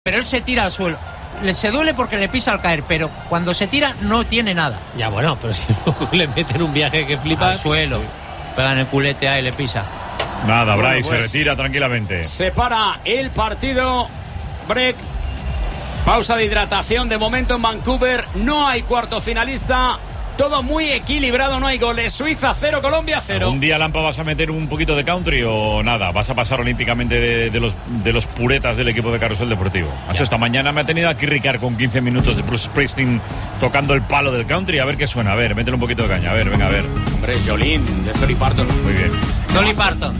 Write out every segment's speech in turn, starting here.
Pero él se tira al suelo. Se duele porque le pisa al caer, pero cuando se tira no tiene nada. Ya bueno, pero si le meten un viaje que flipa. Al suelo, pegan el culete ahí y le pisa. Nada, Bueno, Bryce pues, se retira tranquilamente. Se para el partido. Break. Pausa de hidratación. De momento en Vancouver no hay cuarto finalista. Todo muy equilibrado, no hay goles. Suiza 0, Colombia 0. ¿Un día, Lampa, vas a meter un poquito de country o nada? ¿Vas a pasar olímpicamente de los puretas del equipo de Carrusel Deportivo? Macho, esta mañana me ha tenido aquí Ricard con 15 minutos de Bruce Springsteen tocando el palo del country. A ver qué suena. A ver, métele un poquito de caña. A ver, venga, a ver. Hombre, Jolene, de Dolly Parton. Muy bien. Dolly Parton.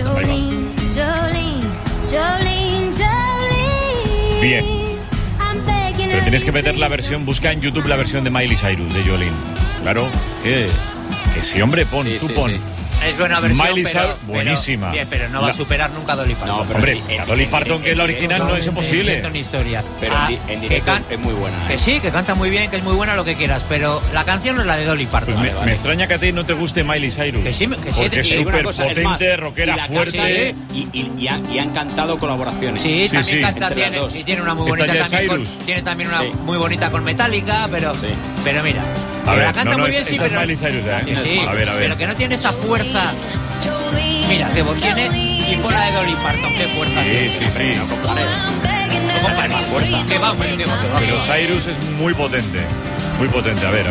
Bien. Pero tienes que meter la versión, busca en YouTube la versión de Miley Cyrus, de Jolene. Claro, que sí, hombre, pon. Sí. Es buena versión, Miley pero, Cyrus, buenísima. Pero no va a superar nunca a Dolly Parton. No, pero Hombre, a Dolly Parton, que es la original, no es imposible. Son historias. Pero en directo es muy buena. Que sí, que canta muy bien, que es muy buena, lo que quieras, pero la canción no es la de Dolly Parton. Pues me extraña que a ti no te guste Miley Cyrus. Que sí, porque es súper potente, rockera, fuerte. Y han cantado colaboraciones. Sí, también canta, entre las dos. y tiene una muy bonita Esta ya también. Cyrus. Tiene también una muy bonita con Metallica, pero mira. A ver, la canta muy bien, sí, esta es pero. Miley Cyrus, Sí, a ver. Pero que no tiene esa fuerza. Mira, que vos tiene y por la de Dolly Parton, qué fuerza. Sí. No compares. No compares más fuerza. Que va. Pero Cyrus es muy potente. Muy potente, a ver.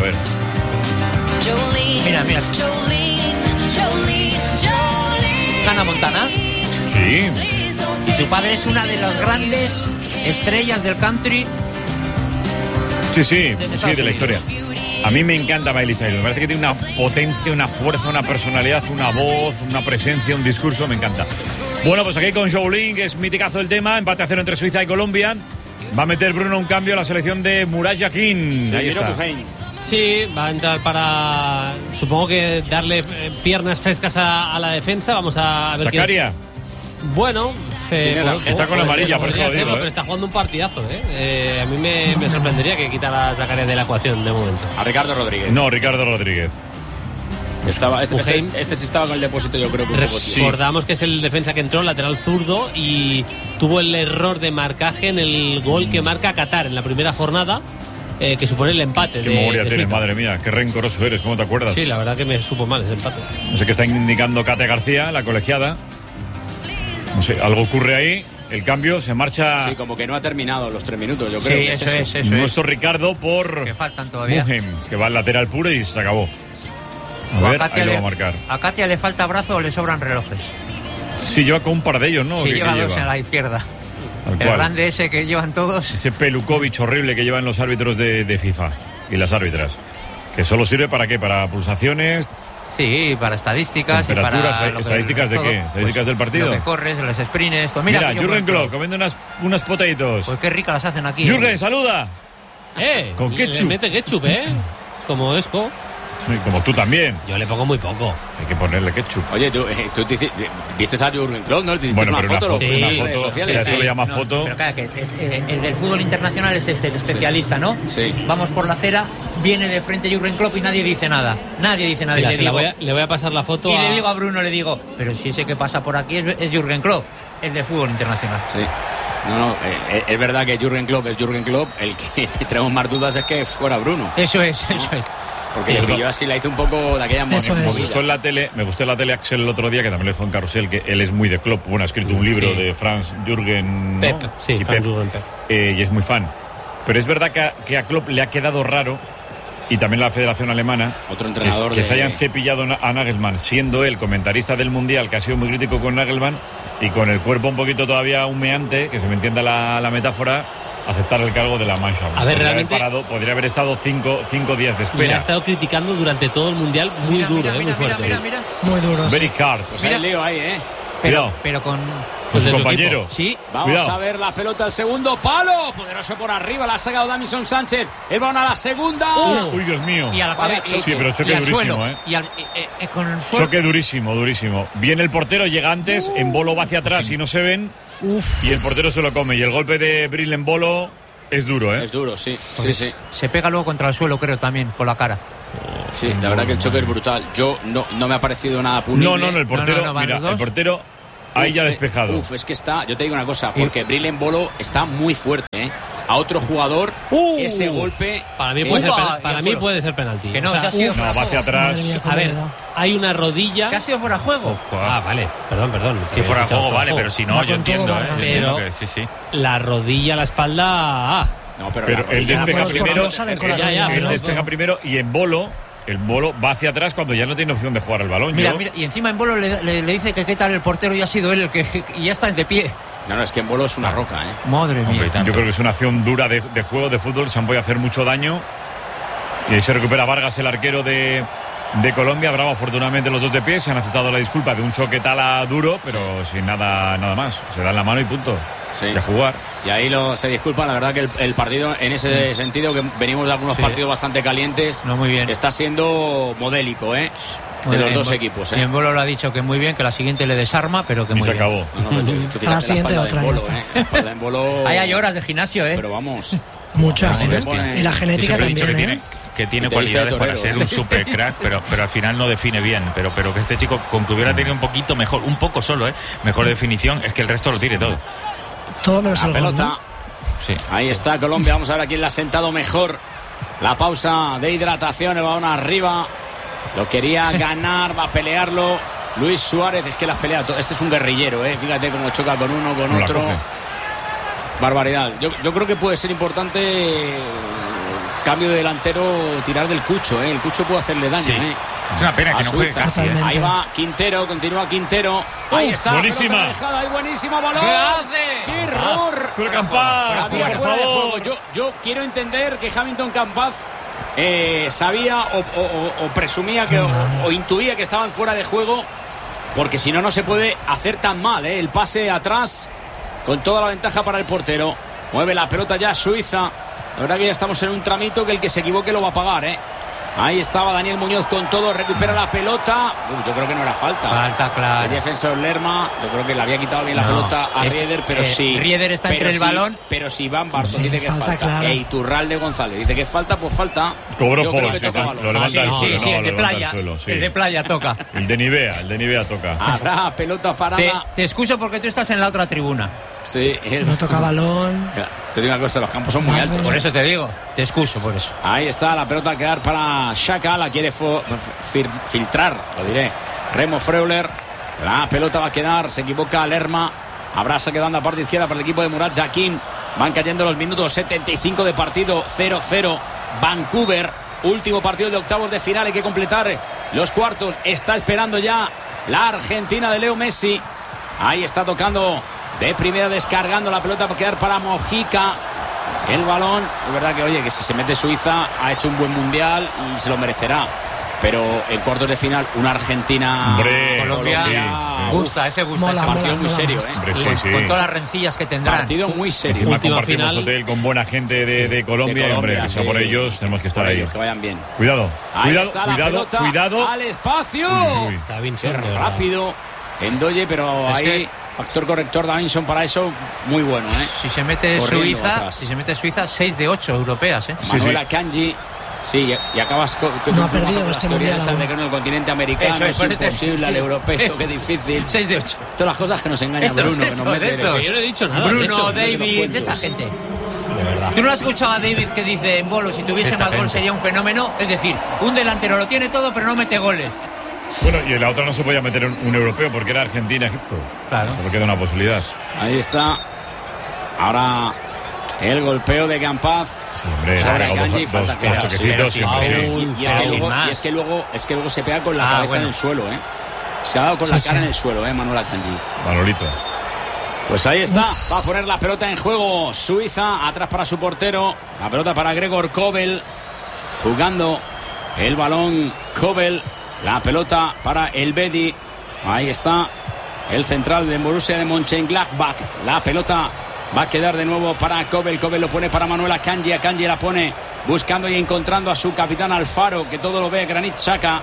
Mira. Hannah Montana. Sí. Y su padre es una de las grandes estrellas del country. Sí, de la historia. A mí me encanta Miley Cyrus. Me parece que tiene una potencia, una fuerza, una personalidad, una voz, una presencia, un discurso. Me encanta. Bueno, pues aquí con Jolene, que es miticazo el tema. Empate a 0 entre Suiza y Colombia. Va a meter Bruno un cambio a la selección de Murat Yakin. Ahí está. Sí, va a entrar para, supongo que darle piernas frescas a la defensa. Vamos a ver Zakaria. Bueno, está con la amarilla, por eso lo digo. Pero está jugando un partidazo, A mí me sorprendería que quitara a Zakaria de la ecuación de momento. A Ricardo Rodríguez. No, Ricardo Rodríguez. Este sí estaba con el depósito, yo creo que un poco. Recordamos que es el defensa que entró, lateral zurdo, y tuvo el error de marcaje en el gol que marca Qatar en la primera jornada, que supone el empate. Qué memoria tienes, madre mía, qué rencoroso eres, ¿cómo te acuerdas? Sí, la verdad que me supo mal ese empate. No sé qué está indicando Kate García, la colegiada. No sé, algo ocurre ahí. El cambio se marcha. Sí, como que no ha terminado los 3 minutos, yo creo que eso es eso. Nuestro Ricardo por que faltan todavía. Muhem, que va al lateral puro y se acabó. A ver, ahí lo va a marcar. A Katia le falta brazo o le sobran relojes. Sí, lleva con un par de ellos, ¿no? Sí, lleva dos en la izquierda. Tal el cual. grande ese que llevan todos. Ese Pelukovic horrible que llevan los árbitros de FIFA y las árbitras. Que solo sirve para qué, para pulsaciones. Sí, para estadísticas. Y para ¿Estadísticas de qué? ¿Estadísticas del partido? Lo que corres, los sprints, esto. Mira Jürgen Klopp comiendo unas potaditos. Pues qué ricas las hacen aquí. Jürgen, saluda. Con ketchup. Le mete ketchup, Como Esco. Como tú también. Yo le pongo muy poco. Hay que ponerle ketchup. Oye, tú viste a Jürgen Klopp, ¿no? Bueno, una pero foto, una foto, se le llama foto. Pero claro, que el del fútbol internacional es el especialista, ¿no? Sí. Vamos por la acera, viene de frente Jürgen Klopp y nadie dice nada. Nadie dice nada. Mira, y le voy a pasar la foto. Y le digo a Bruno, pero si ese que pasa por aquí es Jürgen Klopp, el de fútbol internacional. Sí. No, es verdad que Jürgen Klopp es Jürgen Klopp. El que tenemos más dudas es que fuera Bruno. Eso es. Porque le pilló así, la hizo un poco de aquella manera. Me gustó en la tele Axel el otro día, que también lo dijo en Carrusel, que él es muy de Klopp. Bueno, ha escrito un libro de Franz Jürgen Pep, ¿no? Sí, Franz Jürgen Pep. Y es muy fan. Pero es verdad que a Klopp le ha quedado raro, y también la Federación Alemana, otro entrenador que se hayan cepillado a Nagelsmann, siendo él comentarista del Mundial, que ha sido muy crítico con Nagelsmann, y con el cuerpo un poquito todavía humeante, que se me entienda la metáfora, aceptar el cargo de la Mancha. A ver, realmente podría haber estado cinco días de espera. Le ha estado criticando durante todo el Mundial muy duro, muy fuerte. Mira. Muy duro. Very hard. Pues hay lío ahí, Pero con su compañero. Sí. Vamos a ver la pelota al segundo palo. Poderoso por arriba, la ha sacado Davinson Sánchez. El balón a la segunda. Uy, Dios mío. Y a la cabeza. Sí, pero choque durísimo, suelo, con el suelo. Choque durísimo. Viene el portero, llega antes, en Bolo va hacia atrás y no se ven. Y el portero se lo come. Y el golpe de Brill en Bolo es duro, Es duro, sí. Se pega luego contra el suelo, creo, también, por la cara. Sí, la verdad que el choque es brutal. Yo no me ha parecido nada punible. No, el portero, mira, el portero ahí ya despejado. Es que está, yo te digo una cosa, porque Bril Embolo está muy fuerte, ¿eh? A otro jugador, ese golpe... Para mí puede ser penalti. Que no, o sea, no, va hacia atrás. A ver, hay una rodilla... ¿Que ha sido fuera de juego? Vale, perdón. Si fuera de juego, vale, pero si no, yo entiendo, Pero sí. la rodilla, la espalda... No, pero él despeja primero. Él despeja primero y Embolo... El Bolo va hacia atrás cuando ya no tiene opción de jugar el balón. Mira, y encima en Bolo le dice que qué tal el portero y ha sido él el que y ya está de pie. No, es que en Bolo es una roca, ¿eh? Madre mía. Yo creo que es una acción dura de juego, de fútbol. Se han podido hacer mucho daño. Y ahí se recupera Vargas, el arquero de Colombia. Bravo, afortunadamente los dos de pie. Se han aceptado la disculpa de un choque tala duro, pero sin nada más. Se dan la mano y punto. Sí. Y a jugar. Y ahí se disculpan, la verdad que el partido en ese sentido, que venimos de algunos partidos bastante calientes, no, muy bien. Está siendo modélico, ¿eh? De los dos equipos, ¿eh? Y en Bolo lo ha dicho que muy bien, que la siguiente le desarma, pero que y muy se bien. acabó. A la siguiente otra. En Bolo, hay horas de gimnasio, ¿eh? Pero vamos. Muchas, y la genética también, que tiene cualidades para ser un super crack, pero al final no define bien. Pero que este chico, con que hubiera tenido un poquito mejor, un poco solo, mejor definición, es que el resto lo tire todo. Todo menos la pelota. ¿no? Sí. Ahí está Colombia. Vamos a ver a quién la ha sentado mejor. La pausa de hidratación, el balón arriba. Lo quería ganar, va a pelearlo Luis Suárez. Es que las pelea. Este es un guerrillero, fíjate cómo choca con uno, con otro. Barbaridad. Yo creo que puede ser importante cambio de delantero, tirar del Cucho, El Cucho puede hacerle daño, Es una pena que no juegue casi. Ahí va Quintero, continúa Quintero. Ahí está. Buenísima. Ahí buenísima balón. ¿Qué hace? ¡Qué error! Pero Campaz, por favor. Yo quiero entender que Hamilton Campaz sabía o presumía que o intuía que estaban fuera de juego, porque si no se puede hacer tan mal, El pase atrás con toda la ventaja para el portero. Mueve la pelota ya Suiza. La verdad que ya estamos en un tramito que el que se equivoque lo va a pagar, Ahí estaba Daniel Muñoz con todo, recupera la pelota. Yo creo que no era falta. Falta, claro. El defensor Lerma, yo creo que le había quitado bien la pelota a Rieder, pero sí. Rieder está entre el balón. Pero si Van Barton dice que es falta, claro. e Iturralde González dice que es falta, pues falta. Cobró Creo Fola, que toca balón. lo levanta al suelo. Sí, el de playa. El de playa toca. El de Nivea toca. Habrá pelota parada. Te excuso porque tú estás en la otra tribuna. Sí. No toca balón. Te digo una cosa, los campos son muy altos. Por eso te digo, te excuso por eso. Ahí está la pelota a quedar para Xhaka, la quiere filtrar, lo diré. Remo Freuler, la pelota va a quedar, se equivoca Lerma. Habrá saque de banda a parte izquierda para el equipo de Murat Yakin. Van cayendo los minutos, 75 de partido, 0-0. Vancouver, último partido de octavos de final, hay que completar los cuartos. Está esperando ya la Argentina de Leo Messi. Ahí está tocando de primera, descargando la pelota para quedar para Mojica. El balón, es verdad que oye, que si se mete Suiza ha hecho un buen mundial y se lo merecerá. Pero en cuartos de final, una Argentina, Colombia, gusta, ese gusta. Mola, ese partido mola, muy serio, Hombre, con todas las rencillas que tendrán. Partido muy serio. Encima Última compartimos final. hotel con buena gente de Colombia, y hombre, que sea por ellos, tenemos que estar ahí. Que vayan bien. Cuidado, Ahí está la pelota, cuidado. al espacio. Uy. Davinson, Qué rápido Endoye, pero Es ahí que factor corrector Davinson para eso muy bueno, Si se mete Corriendo atrás. Suiza, 6 de 8 europeas, Manuela Kanji. Sí, y acabas con no ha perdido las este teorías mundial de que en el continente americano Eso, es ponete- imposible, al sí. europeo, qué difícil. 6 de 8. Todas las cosas que nos engaña Esto, Bruno, que esto, nos mete. esto. Yo no he dicho nada. de Bruno, eso. David, de esta gente. ¿Tú no has escuchado a David que dice en Bolo, si tuviese Esta más gol gente. sería un fenómeno? Es decir, un delantero lo tiene todo, pero no mete goles. Bueno, y en la otra no se podía meter un europeo porque era Argentina-Egipto. Claro. Solo queda una posibilidad. Ahí está. Ahora el golpeo de Campaz. Sí, hombre, Sobre dos Kanji, falta clara, toquecitos sí, siempre, pero sí. sí. Y es Pero que sin luego, más. es que luego se pega con la Ah, cabeza bueno. en el suelo, Se ha dado con Sí, la sí. cara en el suelo, Manuela Kanji. Manolito. Pues ahí está, va a poner la pelota en juego Suiza, atrás para su portero, la pelota para Gregor Kobel, jugando el balón Kobel, la pelota para el Bedi, ahí está el central de Borussia de Mönchengladbach, la pelota va a quedar de nuevo para Kobel, Kobel lo pone para Manuela Kanji, Kanji la pone buscando y encontrando a su capitán Alfaro, que todo lo ve Granit Xhaka,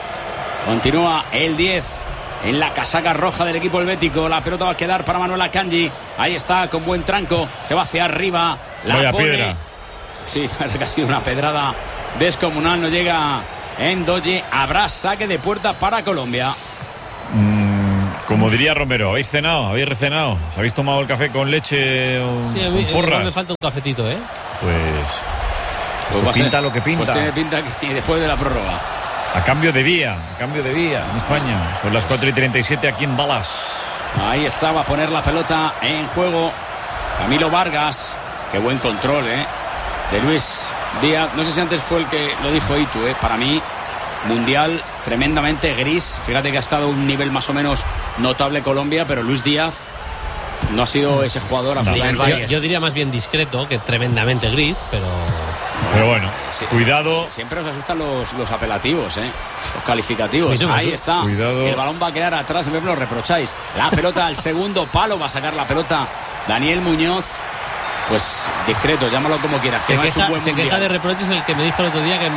continúa el 10. En la casaca roja del equipo helvético. La pelota va a quedar para Manuela Kanji. Ahí está, con buen tranco. Se va hacia arriba. La Vaya pone. piedra. Sí, la verdad que ha sido una pedrada descomunal. No llega Endoye. Habrá saque de puerta para Colombia. Como diría Romero, ¿habéis cenado? ¿Habéis recenado? ¿Os habéis tomado el café con leche o Sí, a mí con porras? me falta un cafetito, ¿eh? Pues va a pinta ser- lo que pinta. Pues tiene pinta que después de la prórroga. A cambio de vía en España. Son las 4:37 aquí en Dallas. Ahí estaba a poner la pelota en juego Camilo Vargas. Qué buen control, de Luis Díaz. No sé si antes fue el que lo dijo Itu, para mí mundial tremendamente gris. Fíjate que ha estado a un nivel más o menos notable Colombia, pero Luis Díaz no ha sido ese jugador absolutamente. Yo diría más bien discreto que tremendamente gris, pero bueno, Sí, cuidado. Siempre os asustan los apelativos, los calificativos. Sí, no me Ahí asusta. está. Cuidado. El balón va a quedar atrás, siempre me lo reprocháis. La pelota al segundo palo, va a sacar la pelota Daniel Muñoz. Pues discreto, llámalo como quieras. se queja de reproches el que me dijo el otro día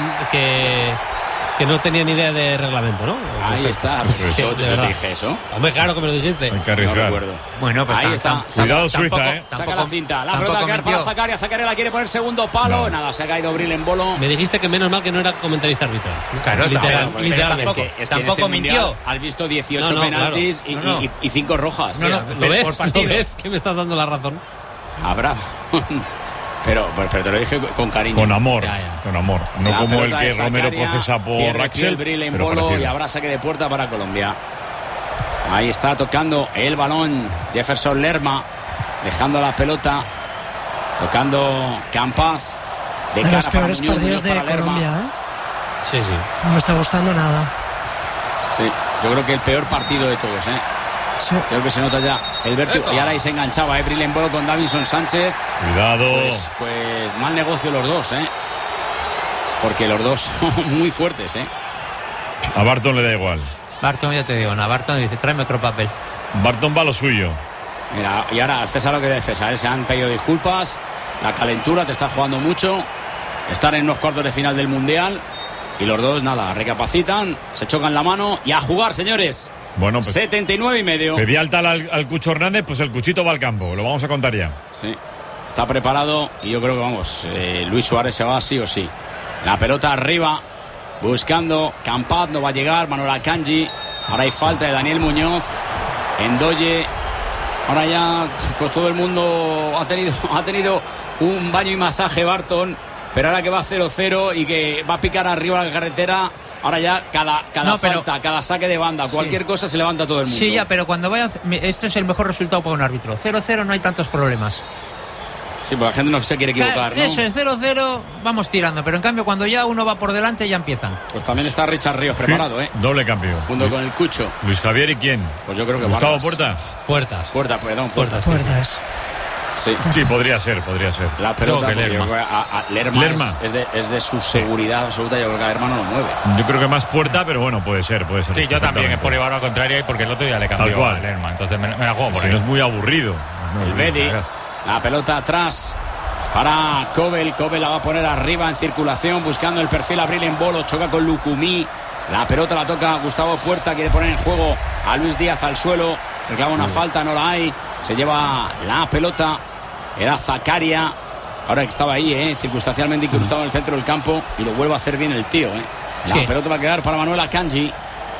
que no tenía ni idea de reglamento, ¿no? Ahí está. Eso es. Yo De te verdad. dije eso. Hombre, claro que me lo dijiste. Hay que No arriesgar. recuerdo. Bueno, pues Ahí está. Cuidado Suiza, Saca la cinta. La pelota va a quedar para Zakaria. Zakaria la quiere poner segundo palo. No. Nada, se ha caído Bril en bolo. Me dijiste que menos mal que no era comentarista arbitral. Claro, literalmente. tampoco mintió. Has visto 18 No, no, penaltis claro. No, no. y 5 rojas. No, no. ¿Lo ves? Por partido. ¿Lo ves? Que me estás dando la razón. Habrá. Pero te lo dije con cariño. Con amor, Ya. con amor. No La como el pelota que de Romero Zakaria, procesa por pierde Axel, el Bril en pero bolo parecido. y habrá saque de puerta para Colombia. Ahí está tocando el balón Jefferson Lerma, dejando la pelota, tocando Campaz. De De los cara para peores Muñoz, partidos Muñoz de para Lerma. Colombia, Sí, sí. No me está gustando nada. Sí, yo creo que el peor partido de todos, Sí. Creo que se nota ya el vértigo. Y ahora ahí se enganchaba, Bril en bolo con Davinson Sánchez. Cuidado. Pues mal negocio los dos, porque los dos son muy fuertes, A Barton le da igual. Barton, ya te digo, Barton dice, tráeme otro papel. Barton va a lo suyo. Mira, y ahora César lo que de César, se han pedido disculpas, la calentura, te está jugando mucho, están en unos cuartos de final del Mundial y los dos, nada, recapacitan, se chocan la mano y a jugar, señores. Bueno, pues 79,5. pedí alta al Cucho Hernández, pues el Cuchito va al campo. Lo vamos a contar ya. Sí, está preparado y yo creo que vamos, Luis Suárez se va sí o sí. La pelota arriba, buscando Campaz, no va a llegar, Manuel Akanji. Ahora hay falta de Daniel Muñoz. Endoye. Ahora ya, pues todo el mundo ha tenido un baño y masaje Barton. Pero ahora que va 0-0 y que va a picar arriba la carretera, ahora ya cada No, pero- falta, cada saque de banda, cualquier cosa se levanta todo el mundo. Sí, ya, pero cuando vayan... Este es el mejor resultado para un árbitro. 0-0 no hay tantos problemas. Sí, porque la gente no se quiere equivocar, ¿no? Eso es 0-0, vamos tirando. Pero en cambio, cuando ya uno va por delante, ya empiezan. Pues también está Richard Ríos preparado, Sí, doble cambio. junto con el Cucho. Luis Javier y quién. Pues yo creo que Gustavo Vargas. Puerta. Puertas. Puerta. Puertas. Sí. Sí, podría ser. La pelota, Yo que porque Lerma. yo creo que a Lerma, Lerma. es de su seguridad absoluta. Yo creo que a Lerma no lo mueve. Yo creo que más Puerta, pero bueno, puede ser. Sí, yo también, es por llevarlo a contraria y porque el otro día le cambió Tal cual. a Lerma. Entonces me la juego por Si ahí. no es muy aburrido. No, El Bedi. La pelota atrás para Kobel. Kobel la va a poner arriba en circulación, buscando el perfil a Bril en bolo. Choca con Lucumí. La pelota la toca Gustavo Puerta. Quiere poner en juego a Luis Díaz al suelo. Reclama una falta, no la hay. Se lleva la pelota. Era Zakaria. Ahora que estaba ahí, circunstancialmente incrustado en el centro del campo. Y lo vuelve a hacer bien el tío, La Sí. pelota va a quedar para Manuel Akanji.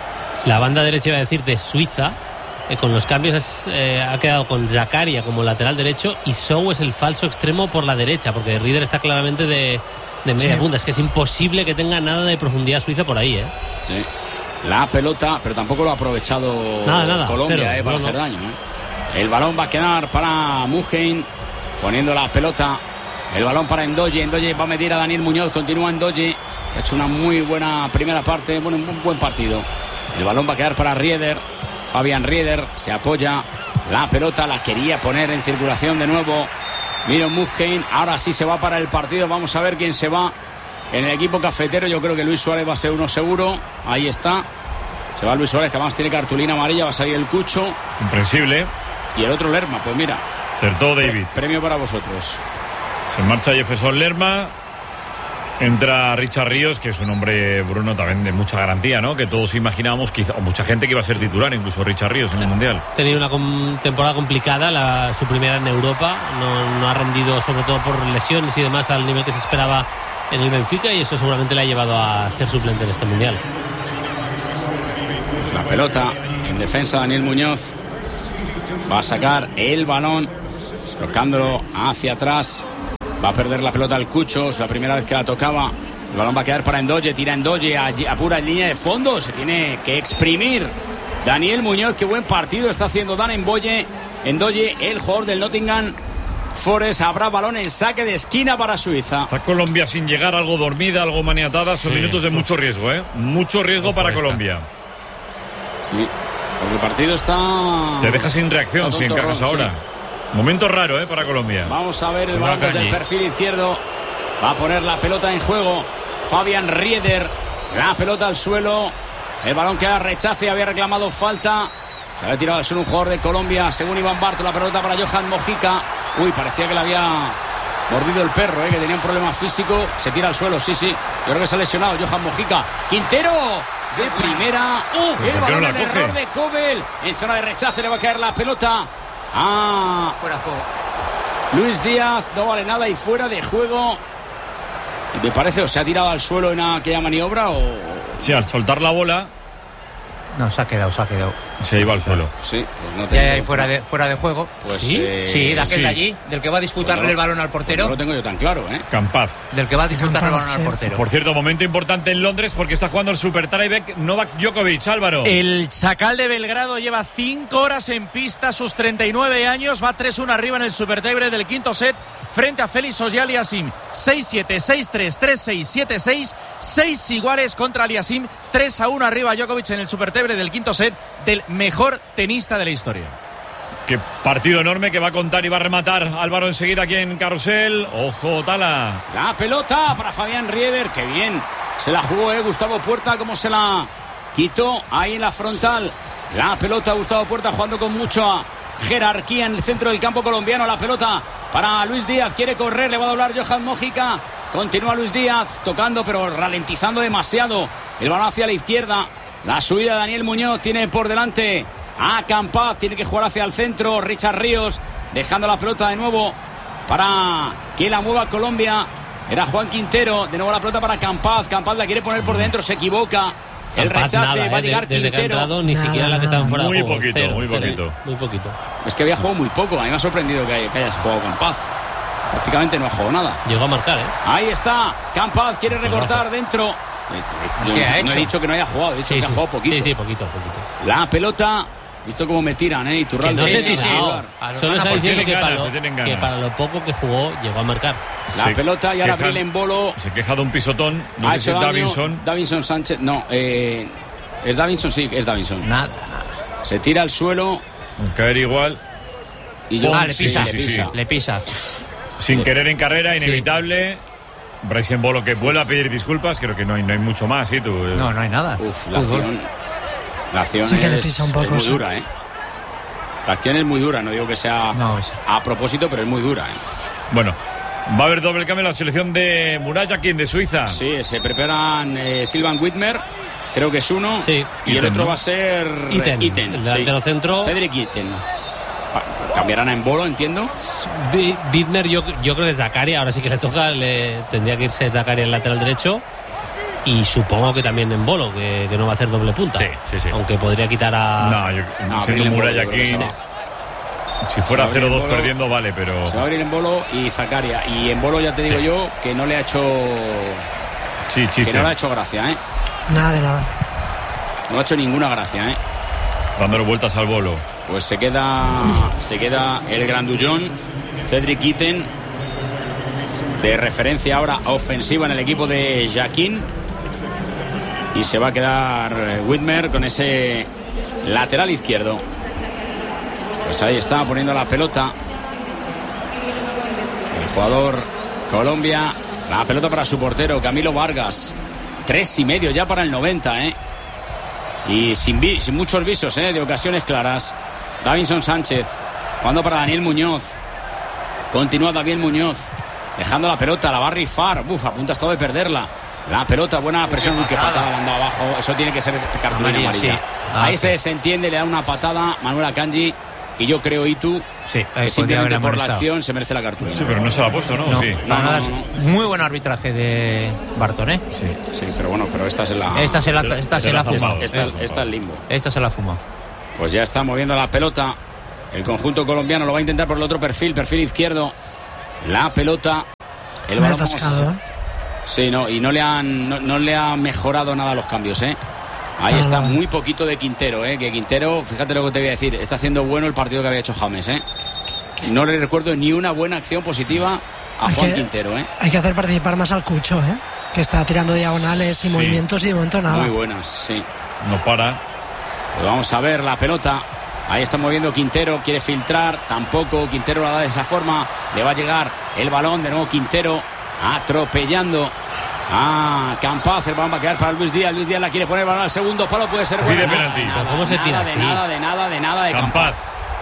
La banda derecha, iba a decir, de Suiza, con los cambios ha quedado con Zakaria como lateral derecho y Sou es el falso extremo por la derecha, porque Rieder está claramente de media Sí. punta. Es que es imposible que tenga nada de profundidad Suiza por ahí, Sí. La pelota, pero tampoco lo ha aprovechado Nada, Colombia, cero. para No, hacer no. daño. El balón va a quedar para Muheim, poniendo la pelota. El balón para Endoye. Endoye va a medir a Daniel Muñoz. Continúa Endoye. Ha hecho una muy buena primera parte. Bueno, un buen partido. El balón va a quedar para Rieder. Fabián Rieder se apoya. La pelota la quería poner en circulación de nuevo. Miro Muheim. Ahora sí se va para el partido. Vamos a ver quién se va en el equipo cafetero. Yo creo que Luis Suárez va a ser uno seguro. Ahí está. Se va Luis Suárez, que además tiene cartulina amarilla. Va a salir el Cucho. Comprensible. Y el otro Lerma. Pues mira, Acertó David. premio para vosotros. Se marcha Jefferson Lerma. Entra Richard Ríos, que es un hombre, Bruno, también de mucha garantía, ¿no? Que todos imaginábamos, quizá, o mucha gente que iba a ser titular, incluso Richard Ríos en el Mundial. Ha tenido una temporada complicada, su primera en Europa. No ha rendido, sobre todo por lesiones y demás, al nivel que se esperaba en el Benfica, y eso seguramente le ha llevado a ser suplente en este Mundial. La pelota En defensa Daniel Muñoz. Va a sacar el balón, tocándolo hacia atrás. Va a perder la pelota al Cucho, es la primera vez que la tocaba. El balón va a quedar para Endoye, tira Endoye, apura en línea de fondo. Se tiene que exprimir Daniel Muñoz. Qué buen partido está haciendo Dan Endoye, el jugador del Nottingham Forest. Habrá balón en saque de esquina para Suiza. Está Colombia sin llegar, algo dormida, algo maniatada. Son minutos de mucho riesgo, ¿eh? Mucho riesgo para Colombia. Sí, porque el partido está... Te deja sin reacción si encajas ahora. Sí. Momento raro, para Colombia. Vamos a ver el balón desde el perfil izquierdo. Va a poner la pelota en juego Fabian Rieder. La pelota al suelo. El balón queda rechace. Había reclamado falta. Se había tirado al suelo un jugador de Colombia. Según Iván Barto, la pelota para Johan Mojica. Uy, parecía que le había mordido el perro, que tenía un problema físico. Se tira al suelo, sí. Yo creo que se ha lesionado Johan Mojica. Quintero de primera. El balón en error de Kobel. En zona de rechace le va a caer la pelota. Fuera de juego. Luis Díaz, no vale nada y fuera de juego. Y me parece, o se ha tirado al suelo en aquella maniobra o... Sí, al soltar la bola... No, se ha quedado. Se iba al suelo. Sí, pues no tengo... Ya hay fuera de juego. Pues, sí, de aquel de allí, del que va a disputarle el balón al portero. Pues no lo tengo yo tan claro, Campaz. Del que va a disputarle el balón al portero. Por cierto, momento importante en Londres porque está jugando el Super Tiebreak Novak Djokovic, Álvaro. El chacal de Belgrado lleva 5 horas en pista a sus 39 años. Va 3-1 arriba en el Super Tiebreak del quinto set frente a Félix Auger-Aliassime. 6-7, 6-3, 3-6, 7-6. 6 iguales contra Aliassime. 3-1 arriba Djokovic en el Super Tiebreak del quinto set del mejor tenista de la historia. Qué partido enorme que va a contar y va a rematar Álvaro enseguida aquí en Carrusel. Ojo, Tala. La pelota para Fabián Rieder. Qué bien se la jugó, Gustavo Puerta. Como se la quitó ahí en la frontal. La pelota, Gustavo Puerta jugando con mucha jerarquía en el centro del campo colombiano. La pelota para Luis Díaz. Quiere correr, le va a doblar Johan Mojica. Continúa Luis Díaz tocando pero ralentizando demasiado. El balón hacia la izquierda. La subida de Daniel Muñoz tiene por delante a Campaz. Tiene que jugar hacia el centro. Richard Ríos dejando la pelota de nuevo para que la mueva Colombia. Era Juan Quintero. De nuevo la pelota para Campaz. Campaz la quiere poner por dentro. Se equivoca. El rechace, nada, va a llegar desde Quintero. Que ha entrado, ni siquiera la que estaban fuera muy de juego. Poquito, Cero, muy poquito. Sí, muy poquito. Es que había jugado muy poco. A mí me ha sorprendido que hayas jugado Campaz. Prácticamente no ha jugado nada. Llegó a marcar, Ahí está. Campaz quiere recortar dentro. Yo no he dicho que no haya jugado, he dicho que ha jugado poquito. Sí, poquito. La pelota, visto cómo me tiran, Iturralde. No te he tirado. Solo está diciendo que para lo poco que jugó llegó a marcar. La pelota y ahora Bril en bolo. Se queja de un pisotón. No sé si es Davinson. Davinson Sánchez, no. ¿Es Davinson? Sí, es Davinson. Nada. Se tira al suelo. Caer igual. Y yo, le pisa. Sin querer en carrera, inevitable. Bryce en bolo que vuelve a pedir disculpas. Creo que no hay mucho más, ¿sí? Tú, no hay nada. La acción sí que le pisa un poco, es muy dura, La acción es muy dura, no digo que sea a propósito, pero es muy dura, Bueno, va a haber doble cambio en la selección de Murat Yakin de Suiza. Sí, se preparan Silvan Whitmer, creo que es uno, sí. Y el otro va a ser Iten. El delantero centro. Cedric Iten. Cambiarán a Embolo, entiendo. Widmer, yo creo que es Zakaria. Ahora sí que le toca, tendría que irse Zakaria el lateral derecho. Y supongo que también Embolo, que no va a hacer doble punta. Sí. Aunque podría quitar a... siendo Murat Yakin. Si fuera 0-2 perdiendo, vale, pero... Se va a abrir Embolo y Zakaria. Y Embolo, ya te digo yo, que no le ha hecho... no le ha hecho gracia, Nada de nada. No le ha hecho ninguna gracia, Dándole vueltas al bolo. Pues se queda el grandullón Cedric Iten, de referencia ahora ofensiva en el equipo de Yakin, y se va a quedar Whitmer con ese lateral izquierdo. Pues ahí está poniendo la pelota el jugador Colombia. La pelota para su portero Camilo Vargas. 3,5 ya para el 90, y sin muchos visos, de ocasiones claras. Davinson Sánchez jugando para Daniel Muñoz. Continúa Daniel Muñoz dejando la pelota, la va a rifar. A punto ha estado de perderla. La pelota, buena presión. Qué patada le han dado abajo. Eso tiene que ser cartulina amarilla. Ahí se desentiende, le da una patada Manuel Akanji. Y yo creo, Itu, que simplemente por la acción se merece la cartulina. Sí, pero no se la ha puesto, ¿no? No. Muy buen arbitraje de Barton, Sí, pero bueno, pero esta se la... Esta se la ha fumado. Esta es limbo. Esta se la ha fumado. Pues ya está moviendo la pelota. El conjunto colombiano lo va a intentar por el otro perfil izquierdo. La pelota. El Muy balón, atascado, Sí, no, y no le han mejorado nada los cambios, ¿eh? Ahí está muy poquito de Quintero, ¿eh? Que Quintero, fíjate lo que te voy a decir, está haciendo bueno el partido que había hecho James, ¿eh? No le recuerdo ni una buena acción positiva a Juan Quintero, ¿eh? Hay que hacer participar más al Cucho, ¿eh? Que está tirando diagonales y movimientos y de momento nada. Muy buenas, sí. No para. Pues vamos a ver la pelota. Ahí está moviendo Quintero, quiere filtrar, tampoco. Quintero la da de esa forma. Le va a llegar el balón, de nuevo Quintero atropellando a Campaz. El balón va a quedar para Luis Díaz. Luis Díaz la quiere poner, el balón al segundo palo, puede ser buena. Pide penalti. ¿Cómo se tira así? Nada de Campaz.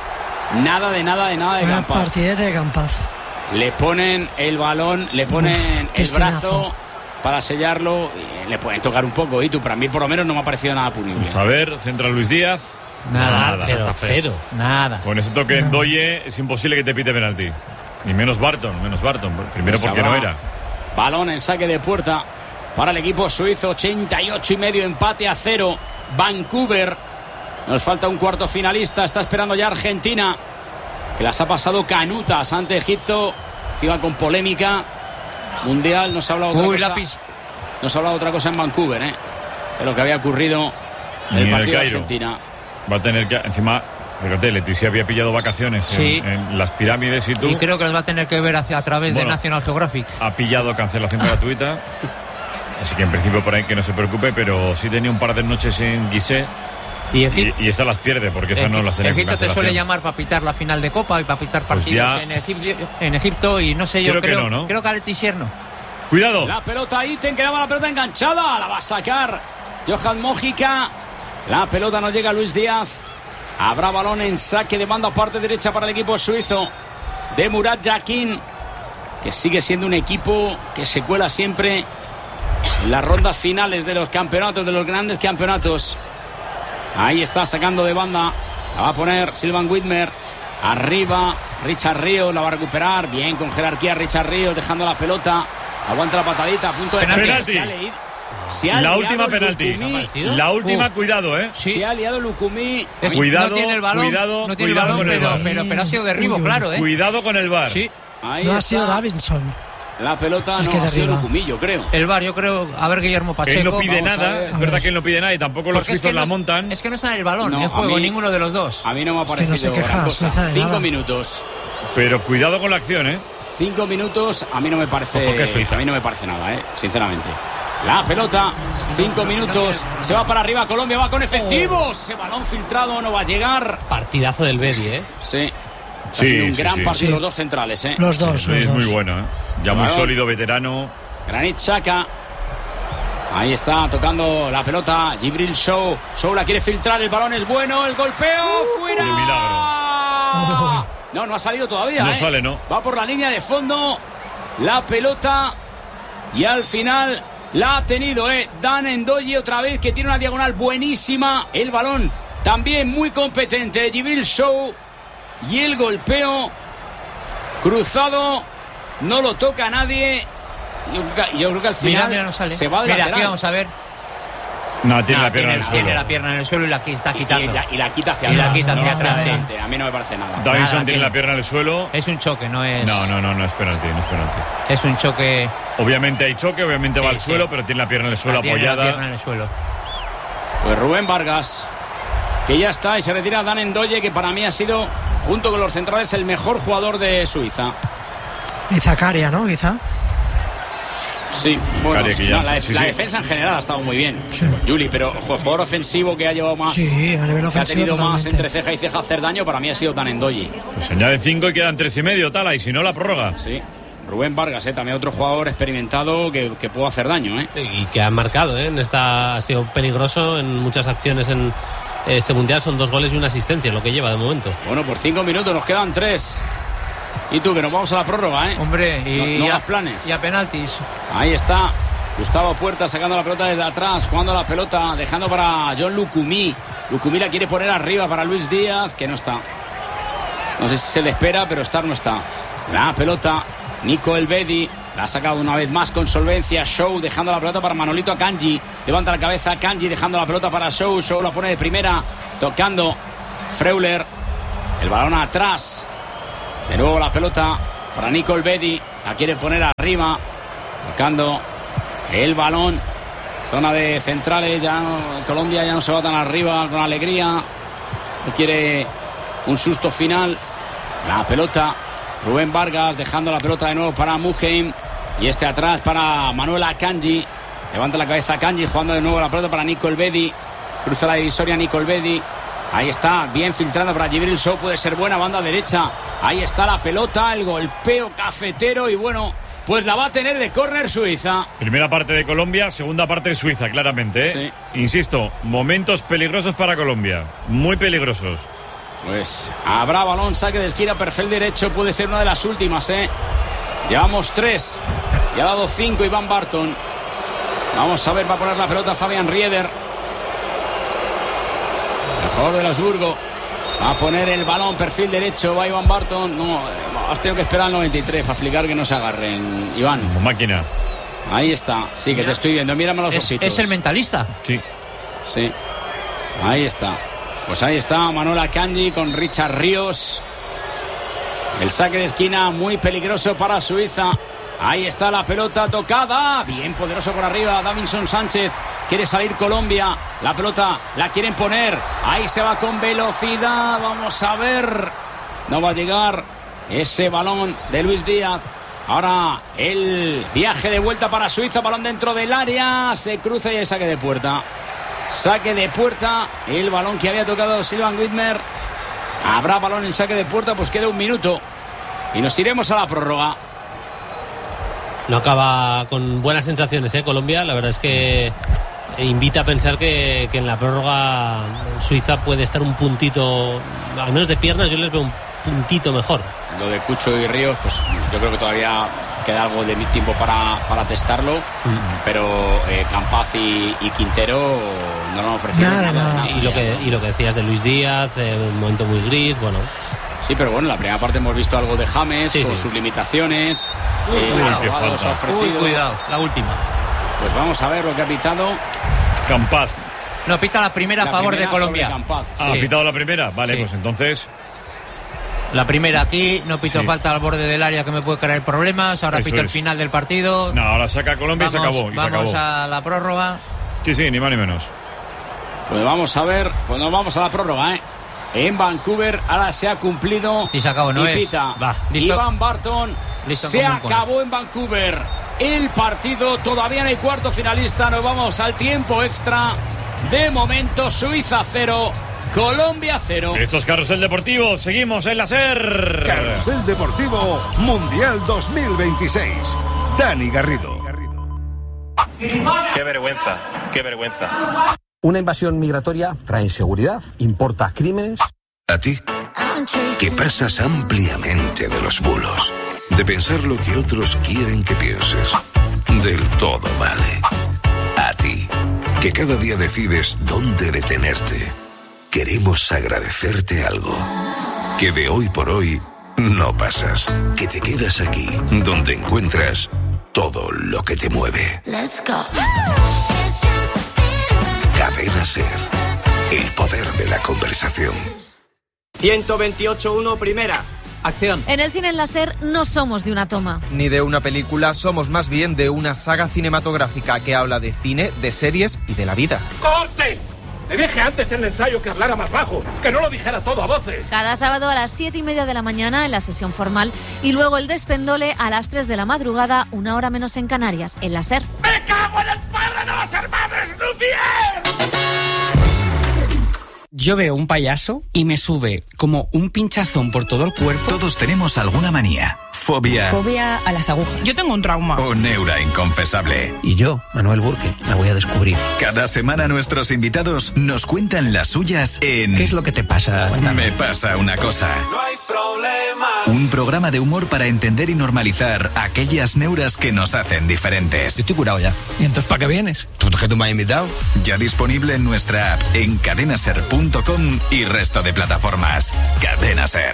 Nada de Campaz. Partidete de Campaz. Le ponen el balón, le ponen el brazo para sellarlo. Le pueden tocar un poco, y tú, para mí por lo menos no me ha parecido nada punible. Vamos a ver, centra Luis Díaz. Nada, pero está cero. Nada. Con ese toque en Doye es imposible que te pite penalti. Y menos Barton. Primero Pues porque habrá no era. Balón en saque de puerta para el equipo suizo. 88,5, empate a 0. Vancouver. Nos falta un cuarto finalista. Está esperando ya Argentina, que las ha pasado canutas ante Egipto. Encima con polémica mundial. Nos ha hablado otra cosa. Lápiz. Nos ha hablado otra cosa en Vancouver, de lo que había ocurrido en el partido de Argentina. Va a tener que, encima, fíjate, Leticia había pillado vacaciones en las pirámides y tú. Y creo que los va a tener que ver a través de National Geographic. Ha pillado cancelación gratuita. Así que en principio por ahí que no se preocupe, pero sí tenía un par de noches en Gizeh. Y esas las pierde, porque esas no las tenía. Egipto te suele llamar para pitar la final de Copa y para pitar partidos en Egipto, y no sé, yo creo que a Leticia no. Cuidado. La pelota ahí, quedaba la pelota enganchada. La va a sacar Johan Mojica. La pelota no llega a Luis Díaz. Habrá balón en saque de banda, parte derecha para el equipo suizo de Murat Yakin, que sigue siendo un equipo que se cuela siempre en las rondas finales de los campeonatos, de los grandes campeonatos. Ahí está sacando de banda. La va a poner Silvan Whitmer. Arriba Richard Ríos, la va a recuperar. Bien, con jerarquía Richard Ríos, dejando la pelota. Aguanta la patadita, a punto de penalti. La última penalti. La última, cuidado, Sí. Se ha liado Lucumí. Cuidado, no tiene el balón, pero ha sido derribo, claro, Cuidado con el VAR. Sí. Ahí no está. Ha sido Davinson. La pelota no ha sido Lucumí, yo creo. El VAR, yo creo, a ver, Guillermo Pacheco. Él no pide nada, es verdad que él no pide nada y tampoco los suizos la montan. Es que no está en el balón, en juego, ninguno de los dos. A mí no me ha parecido. Es que no se queja, Suiza, 5 minutos. Pero cuidado con la acción, 5 minutos, a mí no me parece. A mí no me parece nada, sinceramente. La pelota, 5 minutos, se va para arriba, Colombia va con efectivos. Ese balón filtrado no va a llegar. Partidazo del Bedi, Sí. Un gran partido los dos centrales, Los dos. Es muy bueno, Ya muy sólido, veterano. Granit Xhaka. Ahí está tocando la pelota Djibril Sow. Sow la quiere filtrar, el balón es bueno, el golpeo, fuera. ¡Qué milagro! No ha salido todavía. No sale, no. Va por la línea de fondo la pelota y al final la ha tenido, Dan Ndoye otra vez, que tiene una diagonal buenísima. El balón también muy competente, Djibril Sow. Y el golpeo cruzado no lo toca a nadie. Yo creo que al final mira, no sale. Se va de lateral. Aquí vamos a ver. No, tiene la pierna en el suelo. Tiene la pierna en el suelo y la está quitando. Y la quita hacia atrás. atrás. A mí no me parece nada. Davinson tiene la pierna en el suelo. Es un choque, no es. No es penalti, Es un choque. Obviamente hay choque, obviamente va al suelo, pero tiene la pierna en el suelo apoyada. La pierna en el suelo. Pues Rubén Vargas, que ya está, y se retira Dan Ndoye, que para mí ha sido, junto con los centrales, el mejor jugador de Suiza. Y Zakaria, ¿no? Quizá. Sí, bueno, la defensa en general ha estado muy bien, Juli, pero el jugador ofensivo que ha llevado más, a nivel ofensivo, que ha tenido totalmente. más entre ceja y ceja hacer daño, para mí ha sido Dan Ndoye. Pues añaden 5 y quedan 3,5, Tala, y si no la prórroga. Sí, Rubén Vargas, también otro jugador experimentado que puede hacer daño, Y que ha marcado, ha sido peligroso en muchas acciones en este mundial. Son 2 goles y una asistencia, lo que lleva de momento. Bueno, por 5 minutos nos quedan 3. Y tú, que nos vamos a la prórroga, Hombre, y no hagas planes. Y a penaltis. Ahí está Gustavo Puerta sacando la pelota desde atrás, jugando la pelota, dejando para John Lucumí. Lucumí la quiere poner arriba para Luis Díaz, que no está. No sé si se le espera, pero estar no está. La pelota, Nico El Bedi, la ha sacado una vez más con solvencia. Show dejando la pelota para Manolito Akanji. Levanta la cabeza Akanji, dejando la pelota para Show. Show la pone de primera, tocando Freuler. El balón atrás. De nuevo la pelota para Nico Elvedi. La quiere poner arriba. Buscando el balón. Zona de centrales. Ya Colombia ya no se va tan arriba con alegría. No quiere un susto final. La pelota. Rubén Vargas dejando la pelota de nuevo para Muheim. Y atrás para Manuel Akanji. Levanta la cabeza Akanji. Jugando de nuevo la pelota para Nico Elvedi. Cruza la divisoria Nico Elvedi. Ahí está, bien filtrando para Djibril Sow, puede ser buena, banda derecha. Ahí está la pelota, el golpeo cafetero y bueno, pues la va a tener de córner Suiza. Primera parte de Colombia, segunda parte de Suiza, claramente, ¿eh? Sí. Insisto, momentos peligrosos para Colombia, muy peligrosos. Pues habrá balón, saque de esquina, perfil derecho, puede ser una de las últimas, ¿eh? Llevamos 3, ya ha dado 5 Iván Barton. Vamos a ver, va a poner la pelota Fabián Rieder. El jugador de Habsburgo va a poner el balón, perfil derecho, va Iván Barton. No, has tenido que esperar al 93 para explicar que no se agarren, Iván. Como máquina. Ahí está, sí, que te estoy viendo, mírame los ojitos. Es el mentalista. Sí. Sí, ahí está. Pues ahí está Manuel Akanji con Richard Ríos. El saque de esquina muy peligroso para Suiza. Ahí está la pelota tocada. Bien poderoso por arriba Davinson Sánchez. Quiere salir Colombia. La pelota la quieren poner. Ahí se va con velocidad. Vamos a ver. No va a llegar ese balón de Luis Díaz. Ahora el viaje de vuelta para Suiza. Balón dentro del área. Se cruza y hay saque de puerta. Saque de puerta. El balón que había tocado Silvan Widmer. Habrá balón en saque de puerta. Pues queda un minuto. Y nos iremos a la prórroga. No acaba con buenas sensaciones, Colombia. La verdad es que invita a pensar que en la prórroga Suiza puede estar un puntito, al menos de piernas, yo les veo un puntito mejor. Lo de Cucho y Ríos, pues yo creo que todavía queda algo de tiempo para testarlo, pero Campaz y Quintero no lo han ofrecido nada. Y lo que decías de Luis Díaz, un momento muy gris, bueno. Sí, pero bueno, en la primera parte hemos visto algo de James con sus limitaciones. Cuidado, la última. Pues vamos a ver lo que ha pitado Campaz. No, pita la primera a favor de Colombia. Campaz, sí. ¿Ha pitado la primera? Vale, sí. Pues entonces... La primera aquí, no pito falta al borde del área que me puede crear problemas. Ahora pito el final del partido. No, ahora saca Colombia y se acabó. Vamos a la prórroga. Sí, ni más ni menos. Pues vamos a ver, pues nos vamos a la prórroga, En Vancouver ahora se ha cumplido y se acabó, no y pita. Iván Barton. Se acabó en Vancouver el partido. Todavía no hay cuarto finalista. Nos vamos al tiempo extra. De momento Suiza 0, Colombia 0. Estos Carrusel Deportivo. Seguimos en la SER. Carrusel Deportivo Mundial 2026. Dani Garrido. Qué vergüenza, qué vergüenza. Una invasión migratoria trae inseguridad, importa crímenes. A ti, que pasas ampliamente de los bulos, de pensar lo que otros quieren que pienses. Del todo vale. A ti, que cada día decides dónde detenerte. Queremos agradecerte algo. Que de hoy por hoy no pasas. Que te quedas aquí, donde encuentras todo lo que te mueve. Let's go. Cadena SER. El poder de la conversación. 128.1 primera. Acción. En el cine en la SER no somos de una toma. Ni de una película, somos más bien de una saga cinematográfica que habla de cine, de series y de la vida. ¡Corte! Le dije antes en el ensayo que hablara más bajo, que no lo dijera todo a voces. Cada sábado a las 7:30 de la mañana en la sesión formal y luego el despendole a las 3 de la madrugada, 1 hora menos en Canarias, en la SER. ¡Me cago en el padre de los hermanos Lumière! Yo veo un payaso y me sube como un pinchazón por todo el cuerpo. Todos tenemos alguna manía. Fobia. Fobia a las agujas. Yo tengo un trauma. O neura inconfesable. Y yo, Manuel Burke, la voy a descubrir. Cada semana nuestros invitados nos cuentan las suyas en... ¿Qué es lo que te pasa? Me pasa una cosa. No hay problema. Un programa de humor para entender y normalizar aquellas neuras que nos hacen diferentes. Yo estoy curado ya. ¿Y entonces para qué vienes? ¿Tú que tú me has invitado? Ya disponible en nuestra app, en cadenaser.com y resto de plataformas. Cadena Ser.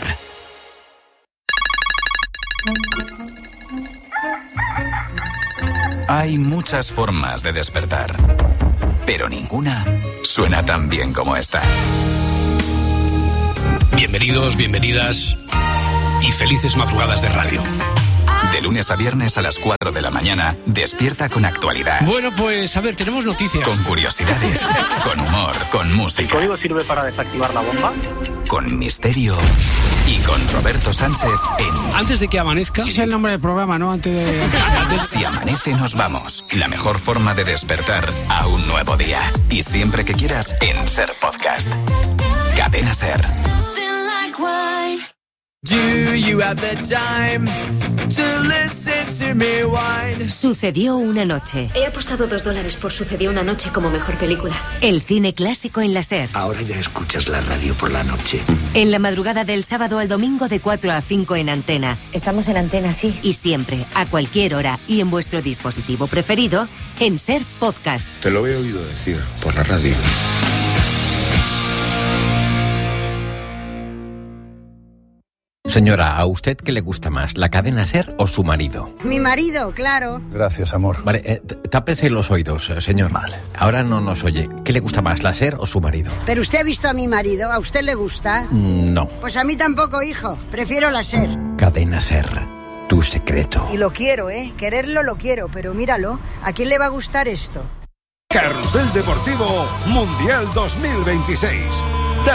Hay muchas formas de despertar, pero ninguna suena tan bien como esta. Bienvenidos, bienvenidas y felices madrugadas de radio. De lunes a viernes a las 4 de la mañana, despierta con actualidad. Bueno, pues a ver, tenemos noticias. Con curiosidades, con humor, con música. ¿El código sirve para desactivar la bomba? Con misterio y con Roberto Sánchez en... Antes de que amanezca... Ese es el nombre del programa, ¿no? Antes de... Si amanece, nos vamos. La mejor forma de despertar a un nuevo día. Y siempre que quieras, en Ser Podcast. Cadena Ser. Sucedió una noche. He apostado $2 por Sucedió una noche como mejor película. El cine clásico en la Ser. Ahora ya escuchas la radio por la noche. En la madrugada del sábado al domingo de 4 a 5 en Antena. Estamos en Antena, sí. Y siempre, a cualquier hora y en vuestro dispositivo preferido, en Ser Podcast. Te lo he oído decir por la radio. Señora, ¿a usted qué le gusta más, la cadena SER o su marido? Mi marido, claro. Gracias, amor. Vale, tápese los oídos, señor. Vale. Ahora no nos oye. ¿Qué le gusta más, la SER o su marido? Pero usted ha visto a mi marido, ¿a usted le gusta? No. Pues a mí tampoco, hijo. Prefiero la SER. Cadena SER, tu secreto. Y lo quiero, quererlo lo quiero, pero míralo, ¿a quién le va a gustar esto? Carrusel Deportivo Mundial 2026.